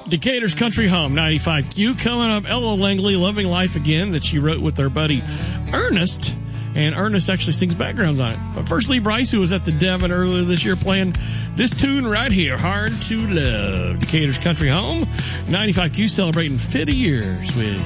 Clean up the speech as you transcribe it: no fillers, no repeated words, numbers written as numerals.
Decatur's Country Home, 95Q. Coming up, Ella Langley, Loving Life Again, that she wrote with her buddy Ernest. And Ernest actually sings backgrounds on it. But first, Lee Brice, who was at the Devon earlier this year, playing this tune right here, Hard to Love. Decatur's Country Home, 95Q, celebrating 50 years with